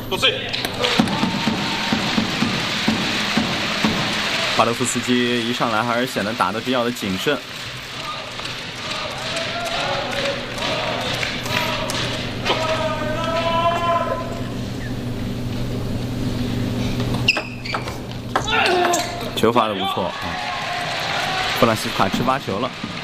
巴德夫斯基一上来还是显得打得比较的谨慎。球发的不错啊，弗朗西斯卡吃8球了。